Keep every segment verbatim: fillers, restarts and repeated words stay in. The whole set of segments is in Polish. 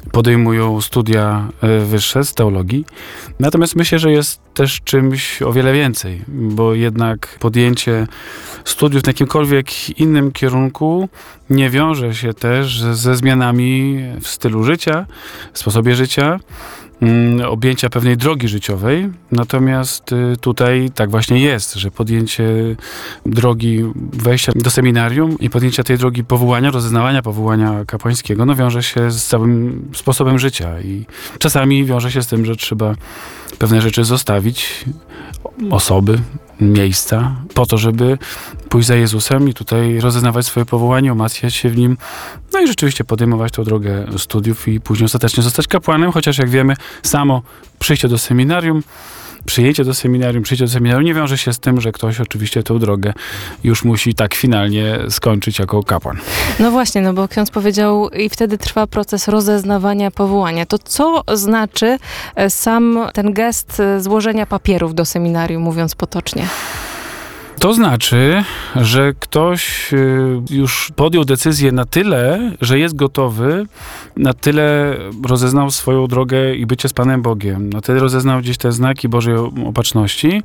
podejmują studia wyższe z teologii. Natomiast myślę, że jest też czymś o wiele więcej, bo jednak podjęcie studiów w jakimkolwiek innym kierunku nie wiąże się też ze zmianami w stylu życia, w sposobie życia, objęcia pewnej drogi życiowej. Natomiast tutaj tak właśnie jest, że podjęcie drogi wejścia do seminarium i podjęcia tej drogi powołania, rozeznawania powołania kapłańskiego, no wiąże się z całym sposobem życia i czasami wiąże się z tym, że trzeba pewne rzeczy zostawić, osoby, miejsca, po to, żeby pójść za Jezusem i tutaj rozeznawać swoje powołanie, umacniać się w nim, no i rzeczywiście podejmować tą drogę studiów i później ostatecznie zostać kapłanem, chociaż jak wiemy, samo przyjście do seminarium, przyjęcie do seminarium, przyjście do seminarium nie wiąże się z tym, że ktoś oczywiście tę drogę już musi tak finalnie skończyć jako kapłan. No właśnie, no bo ksiądz powiedział i wtedy trwa proces rozeznawania powołania. To co znaczy sam ten gest złożenia papierów do seminarium, mówiąc potocznie? To znaczy, że ktoś już podjął decyzję na tyle, że jest gotowy, na tyle rozeznał swoją drogę i bycie z Panem Bogiem, na tyle rozeznał gdzieś te znaki Bożej opatrzności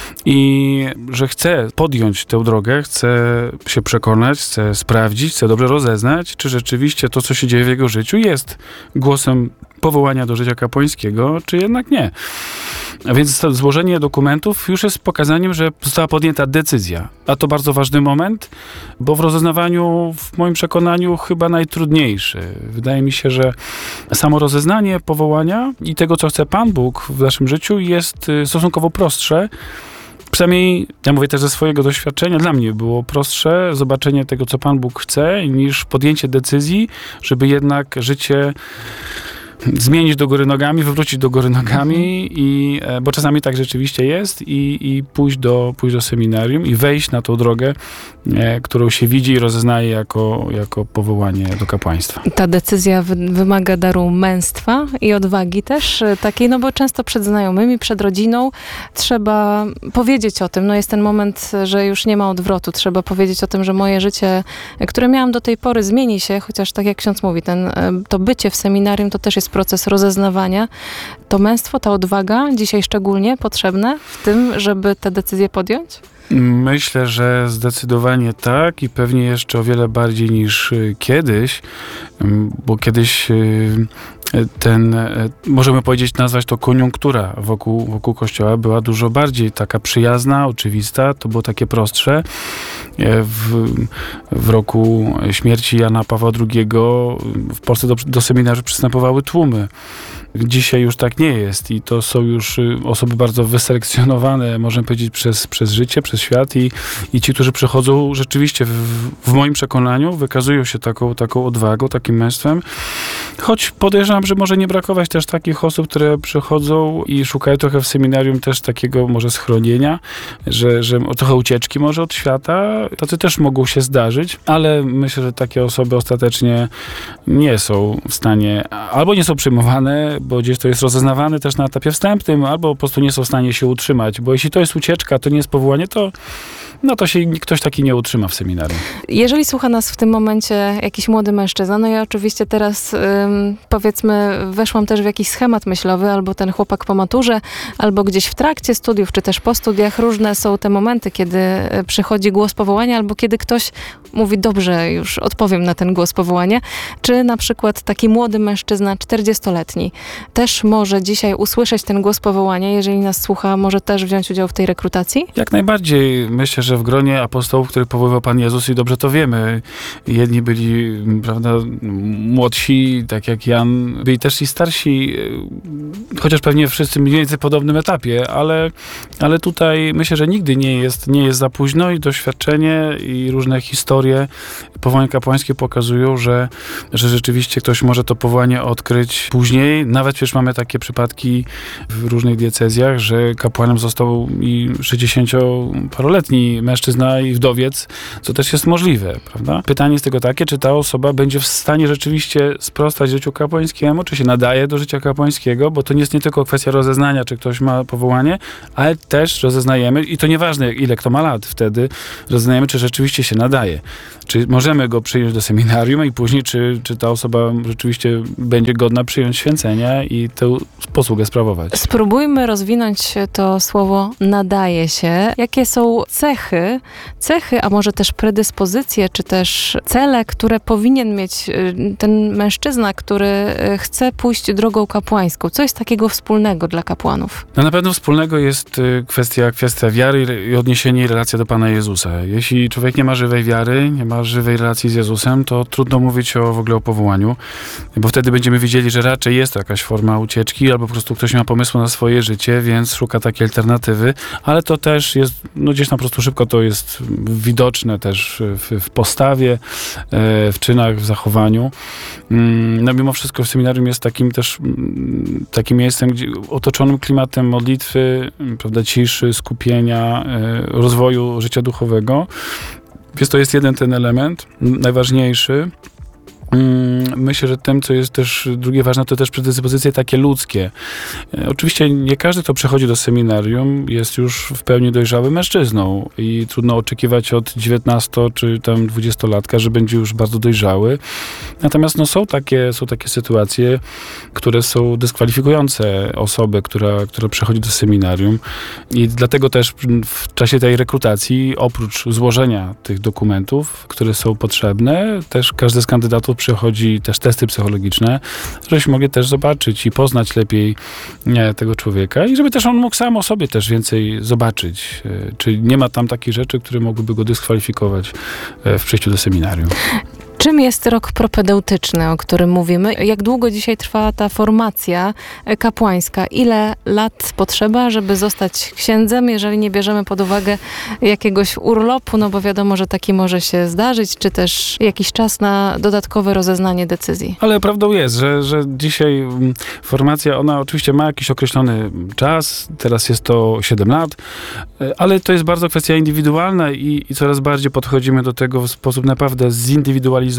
i że chce podjąć tę drogę, chce się przekonać, chce sprawdzić, chce dobrze rozeznać, czy rzeczywiście to, co się dzieje w jego życiu, jest głosem powołania do życia kapłańskiego, czy jednak nie. A więc to złożenie dokumentów już jest pokazaniem, że została podjęta decyzja. A to bardzo ważny moment, bo w rozeznawaniu, w moim przekonaniu, chyba najtrudniejszy. Wydaje mi się, że samo rozeznanie powołania i tego, co chce Pan Bóg w naszym życiu, jest stosunkowo prostsze. Przynajmniej, ja mówię też ze swojego doświadczenia, dla mnie było prostsze zobaczenie tego, co Pan Bóg chce, niż podjęcie decyzji, żeby jednak życie zmienić do góry nogami, wywrócić do góry nogami, i, bo czasami tak rzeczywiście jest, i, i pójść, do, pójść do seminarium i wejść na tą drogę, e, którą się widzi i rozeznaje jako, jako powołanie do kapłaństwa. Ta decyzja wy, wymaga daru męstwa i odwagi też takiej, no bo często przed znajomymi, przed rodziną trzeba powiedzieć o tym. No jest ten moment, że już nie ma odwrotu. Trzeba powiedzieć o tym, że moje życie, które miałam do tej pory, zmieni się, chociaż tak jak ksiądz mówi, ten, to bycie w seminarium to też jest proces rozeznawania. To męstwo, ta odwaga dzisiaj szczególnie potrzebne w tym, żeby te decyzje podjąć? Myślę, że zdecydowanie tak i pewnie jeszcze o wiele bardziej niż kiedyś, bo kiedyś ten, możemy powiedzieć, nazwać to koniunktura wokół, wokół Kościoła była dużo bardziej taka przyjazna, oczywista, to było takie prostsze. W, w roku śmierci Jana Pawła drugiego w Polsce do, do seminarium przystępowały tłumy. Dzisiaj już tak nie jest i to są już osoby bardzo wyselekcjonowane, możemy powiedzieć, przez, przez życie, przez świat i, i ci, którzy przychodzą rzeczywiście w, w moim przekonaniu wykazują się taką, taką odwagą, takim męstwem, choć podejrzewam, że może nie brakować też takich osób, które przychodzą i szukają trochę w seminarium też takiego może schronienia, że, że trochę ucieczki może od świata. Tacy też mogą się zdarzyć, ale myślę, że takie osoby ostatecznie nie są w stanie, albo nie są przyjmowane, bo gdzieś to jest rozeznawane też na etapie wstępnym, albo po prostu nie są w stanie się utrzymać, bo jeśli to jest ucieczka, to nie jest powołanie, to no to się ktoś taki nie utrzyma w seminarium. Jeżeli słucha nas w tym momencie jakiś młody mężczyzna, no ja oczywiście teraz ym, powiedzmy weszłam też w jakiś schemat myślowy, albo ten chłopak po maturze, albo gdzieś w trakcie studiów, czy też po studiach. Różne są te momenty, kiedy przychodzi głos powołania, albo kiedy ktoś mówi, dobrze, już odpowiem na ten głos powołania. Czy na przykład taki młody mężczyzna, czterdziestoletni, też może dzisiaj usłyszeć ten głos powołania, jeżeli nas słucha, może też wziąć udział w tej rekrutacji? Jak najbardziej. Myślę, że w gronie apostołów, których powoływał Pan Jezus, i dobrze to wiemy, jedni byli, prawda, młodsi, tak jak Jan, byli też i starsi, chociaż pewnie wszyscy mniej więcej w podobnym etapie, ale, ale tutaj myślę, że nigdy nie jest, nie jest za późno i doświadczenie i różne historie powołań kapłańskie pokazują, że, że rzeczywiście ktoś może to powołanie odkryć później. Nawet przecież mamy takie przypadki w różnych diecezjach, że kapłanem został i sześćdziesięcioparoletni mężczyzna i wdowiec, co też jest możliwe, prawda? Pytanie jest tylko takie, czy ta osoba będzie w stanie rzeczywiście sprostać przystępować życiu kapłańskiemu, czy się nadaje do życia kapłańskiego, bo to nie jest nie tylko kwestia rozeznania, czy ktoś ma powołanie, ale też rozeznajemy, i to nieważne ile kto ma lat wtedy, rozeznajemy, czy rzeczywiście się nadaje. Czy możemy go przyjąć do seminarium i później, czy, czy ta osoba rzeczywiście będzie godna przyjąć święcenia i tę posługę sprawować. Spróbujmy rozwinąć to słowo nadaje się. Jakie są cechy, cechy, a może też predyspozycje, czy też cele, które powinien mieć y, ten mężczyzna, który y, chce pójść drogą kapłańską? Co jest takiego wspólnego dla kapłanów? No na pewno wspólnego jest y, kwestia, kwestia wiary i odniesienie i relacja do Pana Jezusa. Jeśli człowiek nie ma żywej wiary, nie ma żywej relacji z Jezusem, to trudno mówić o, w ogóle o powołaniu, bo wtedy będziemy widzieli, że raczej jest to jakaś forma ucieczki, albo po prostu ktoś ma pomysł na swoje życie, więc szuka takiej alternatywy, ale to też jest, no gdzieś tam po prostu szybko to jest widoczne też w, w postawie, w czynach, w zachowaniu. No mimo wszystko w seminarium jest takim też takim miejscem, gdzie, otoczonym klimatem modlitwy, prawda, ciszy, skupienia, rozwoju życia duchowego. Więc to jest jeden ten element, najważniejszy. Myślę, że tym, co jest też drugie ważne, to też predyspozycje takie ludzkie. Oczywiście nie każdy, kto przechodzi do seminarium, jest już w pełni dojrzałym mężczyzną i trudno oczekiwać od dziewiętnasto czy tam dwudziestolatka, że będzie już bardzo dojrzały. Natomiast no, są takie, są takie sytuacje, które są dyskwalifikujące osobę, która, która przechodzi do seminarium i dlatego też w czasie tej rekrutacji, oprócz złożenia tych dokumentów, które są potrzebne, też każdy z kandydatów przechodzi też testy psychologiczne, żebyśmy mogli też zobaczyć i poznać lepiej nie, tego człowieka i żeby też on mógł sam o sobie też więcej zobaczyć. Czy nie ma tam takich rzeczy, które mogłyby go dyskwalifikować w przyjściu do seminarium. Czym jest rok propedeutyczny, o którym mówimy? Jak długo dzisiaj trwa ta formacja kapłańska? Ile lat potrzeba, żeby zostać księdzem, jeżeli nie bierzemy pod uwagę jakiegoś urlopu, no bo wiadomo, że taki może się zdarzyć, czy też jakiś czas na dodatkowe rozeznanie decyzji? Ale prawdą jest, że, że dzisiaj formacja, ona oczywiście ma jakiś określony czas, teraz jest to siedem lat, ale to jest bardzo kwestia indywidualna i, i coraz bardziej podchodzimy do tego w sposób naprawdę zindywidualizowany.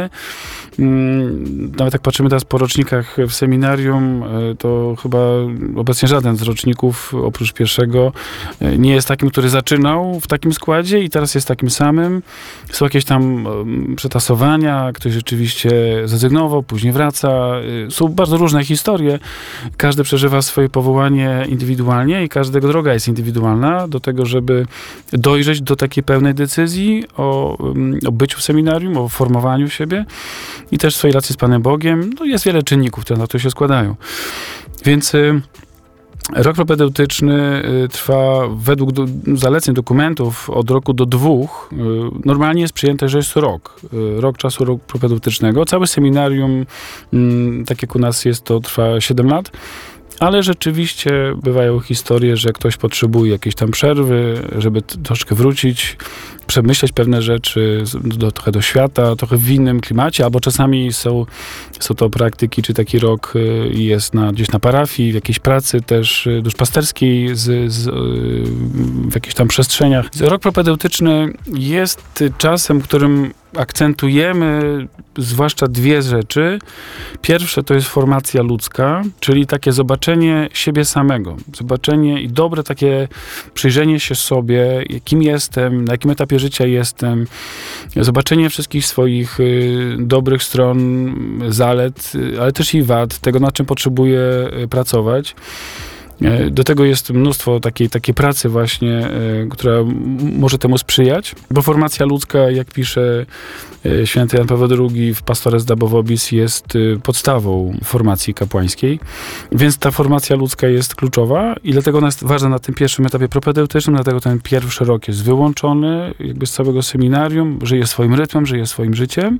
Nawet jak patrzymy teraz po rocznikach w seminarium, to chyba obecnie żaden z roczników oprócz pierwszego nie jest takim, który zaczynał w takim składzie i teraz jest takim samym. Są jakieś tam przetasowania, ktoś rzeczywiście zrezygnował, później wraca. Są bardzo różne historie. Każdy przeżywa swoje powołanie indywidualnie i każdego droga jest indywidualna do tego, żeby dojrzeć do takiej pełnej decyzji o, o byciu w seminarium, o formowaniu siebie i też swojej relacji z Panem Bogiem. No jest wiele czynników, które na to się składają. Więc y, rok propedeutyczny y, trwa według do, zaleceń dokumentów od roku do dwóch. Y, normalnie jest przyjęte, że jest rok. Y, rok czasu roku propedeutycznego. Całe seminarium, y, tak jak u nas jest, to trwa siedem lat. Ale rzeczywiście bywają historie, że ktoś potrzebuje jakiejś tam przerwy, żeby t- troszkę wrócić, przemyśleć pewne rzeczy, do, trochę do świata, trochę w innym klimacie, albo czasami są, są to praktyki, czy taki rok y, jest na, gdzieś na parafii, w jakiejś pracy też y, duszpasterskiej, z, z, y, w jakichś tam przestrzeniach. Rok propedeutyczny jest czasem, którym akcentujemy zwłaszcza dwie rzeczy. Pierwsze to jest formacja ludzka, czyli takie zobaczenie siebie samego. Zobaczenie i dobre takie przyjrzenie się sobie, kim jestem, na jakim etapie życia jestem. Zobaczenie wszystkich swoich y, dobrych stron, zalet, y, ale też i wad, tego na czym potrzebuję y, pracować. Do tego jest mnóstwo takiej, takiej pracy właśnie, y, która m- może temu sprzyjać, bo formacja ludzka, jak pisze y, święty Jan Paweł drugi w Pastores Dabo Vobis, jest y, podstawą formacji kapłańskiej, więc ta formacja ludzka jest kluczowa i dlatego ona jest ważna na tym pierwszym etapie propedeutycznym, dlatego ten pierwszy rok jest wyłączony jakby z całego seminarium, żyje swoim rytmem, żyje swoim życiem.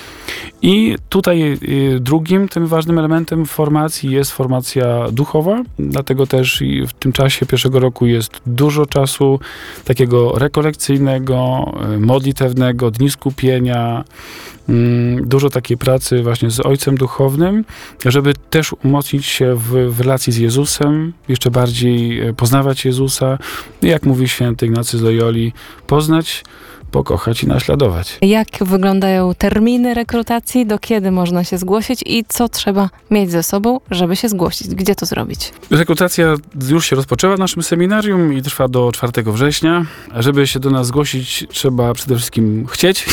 I tutaj y, drugim tym ważnym elementem formacji jest formacja duchowa, dlatego też i w tym czasie pierwszego roku jest dużo czasu takiego rekolekcyjnego, y, modlitewnego, dni skupienia, y, dużo takiej pracy właśnie z Ojcem Duchownym, żeby też umocnić się w, w relacji z Jezusem, jeszcze bardziej poznawać Jezusa. Jak mówi święty Ignacy z Loyoli, poznać pokochać i naśladować. Jak wyglądają terminy rekrutacji, do kiedy można się zgłosić i co trzeba mieć ze sobą, żeby się zgłosić? Gdzie to zrobić? Rekrutacja już się rozpoczęła w naszym seminarium i trwa do czwartego września. Żeby się do nas zgłosić, trzeba przede wszystkim chcieć.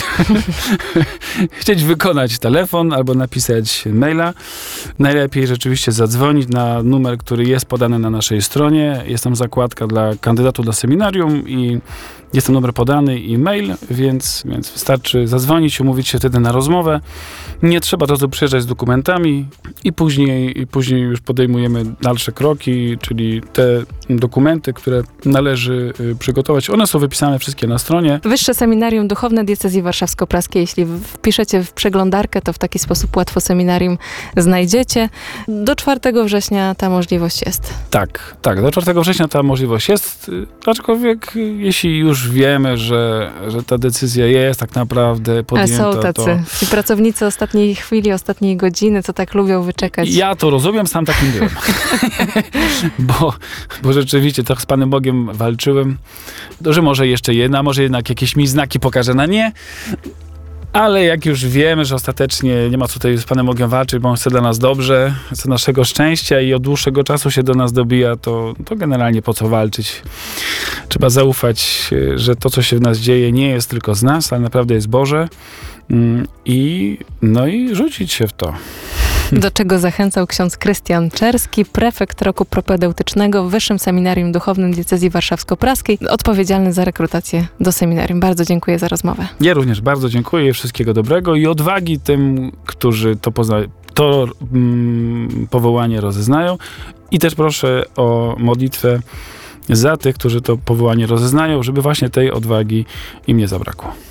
chcieć wykonać telefon albo napisać maila. Najlepiej rzeczywiście zadzwonić na numer, który jest podany na naszej stronie. Jest tam zakładka dla kandydatów do seminarium i jest tam numer podany i mail, więc, więc wystarczy zadzwonić, umówić się wtedy na rozmowę. Nie trzeba od razu przyjeżdżać z dokumentami i później, i później już podejmujemy dalsze kroki, czyli te dokumenty, które należy y, przygotować. One są wypisane wszystkie na stronie. Wyższe Seminarium Duchowne Diecezji Warszawsko-Praskiej. Jeśli wpiszecie w przeglądarkę, to w taki sposób łatwo seminarium znajdziecie. Do czwartego września ta możliwość jest. Tak, tak. Do czwartego września ta możliwość jest, y, aczkolwiek y, jeśli już wiemy, że, że ta decyzja jest tak naprawdę podjęta, Ale są tacy. to... Ci pracownicy ostatniej chwili, ostatniej godziny, co tak lubią wyczekać. Ja to rozumiem, sam takim byłem. bo, bo rzeczywiście tak z Panem Bogiem walczyłem, że może jeszcze jedna, może jednak jakieś mi znaki pokaże na nie, ale jak już wiemy, że ostatecznie nie ma co tutaj z Panem Bogiem walczyć, bo On chce dla nas dobrze, chce naszego szczęścia i od dłuższego czasu się do nas dobija, to, to generalnie po co walczyć? Trzeba zaufać, że to, co się w nas dzieje, nie jest tylko z nas, ale naprawdę jest Boże. I, no i rzucić się w to. Do czego zachęcał ksiądz Krystian Czerski, prefekt roku propedeutycznego w Wyższym Seminarium Duchownym Diecezji Warszawsko-Praskiej, odpowiedzialny za rekrutację do seminarium. Bardzo dziękuję za rozmowę. Ja również bardzo dziękuję, wszystkiego dobrego i odwagi tym, którzy to, pozna- to mm, powołanie rozeznają. I też proszę o modlitwę za tych, którzy to powołanie rozeznają, żeby właśnie tej odwagi im nie zabrakło.